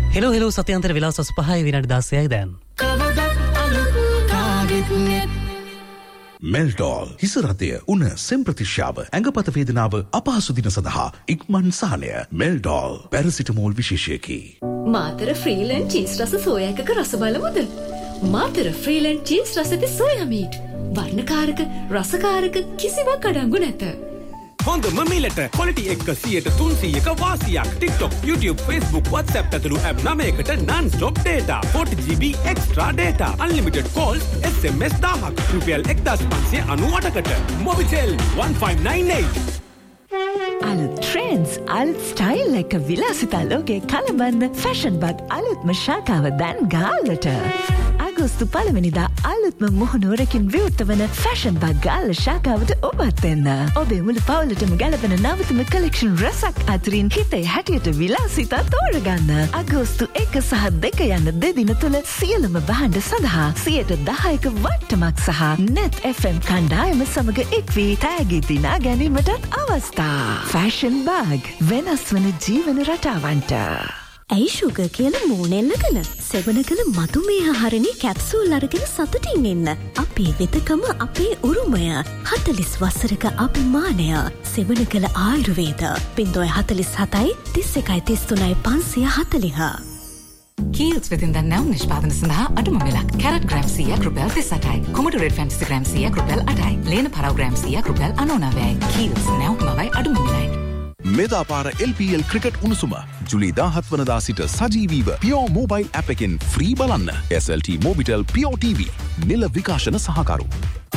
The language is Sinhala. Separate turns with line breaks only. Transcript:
හෙලෝ සත්‍යන්තර වෙලා 5යි විනාඩි 16යි දැන්.
මෙල්ටෝල් හිස රතය උණ සෙම් ප්‍රතිශ්‍යාව ඇඟපත වේදනාව අපහසු දින සඳහා ඉක්මන් සහනය මෙල්ටෝල් පැරසිටමෝල් විශේෂයකි.
මාතර ෆ්‍රීලන්ඩ් චීස් රස සෝයා එකක රස බලමුද? මාතර ෆ්‍රීලන්ඩ් චීස් රස ඇති සෝයා මීට් වර්ණකාරක රසකාරක කිසිවක් අඩංගු නැත.
හොඳම මිලට quality එක 100% වාසියක්. TikTok, YouTube, Facebook, WhatsApp ඇතුළු app 9කට non-stop data, 40GB extra data, unlimited calls, SMS 1000ක්, රුපියල් 1598කට. Mobitel 1598.
අලුත් ට්‍රෙන්ඩ්ස්, අලුත් ස්ටයිල් එක විලාසිතා ලෝකයේ කලබන්න ෆැෂන් බග් අලුත්ම ශාඛාව දැන් ගාල්ලට. අගෝස්තු 1 වෙනිදා අලුත්ම මුහුණුවරකින් විවෘත වන ෆැෂන් බග් ගාල්ල ශාඛාවට ඔබත් එන්න. ඔබේ මුළු පවුලටම ගැලපෙන නවතම කලෙක්ෂන් රසක් අතරින් හිතේ හැටියට විලාසිතා තෝරගන්න. අගෝස්තු 1 සහ 2 යන දෙදින තුල සියලුම භාණ්ඩ සඳහා 10% වට්ටමක් සහ net FM කණ්ඩායම සමග එක් වී තෑගි දිනා ගැනීමටත් අවස්ථා. ෆැෂන් බග් වෙනස් වන ජීවන රටාවන්ට.
ඇයි ෂුගර් කියලා මූණෙල්ලගෙන සෙවණකල මතුමේහ හරණේ කැප්සූල් අරගෙන සතුටින් ඉන්න. අපේ වෙතකම අපේ උරුමය. 40 වසරක අභිමානය. සෙවණකල ආයුර්වේද 047 31 33 540.
Kiehl's within the now නිෂ්පාදන සඳහා අඩුම මිලක්. කැරට් ග්‍රෑම් 100ක් රුපියල් 38යි. කොමඩු රෙඩ් ෆැන්ටසි ග්‍රෑම් 100ක් රුපියල් 8යි. ලේන පරාව ග්‍රෑම් 100ක් රුපියල් 99යි. Kiehl's නැවුමවයි අඩුම මිලයි.
මෙදාපාර LPL ක්‍රිකට් උණුසුම ජුලි 17 වනදා සිට සජීවීව Pure Mobile app එකෙන් ෆ්‍රී බලන්න. SLT Mobitel Pure TV නිල විකාශන සහකරු.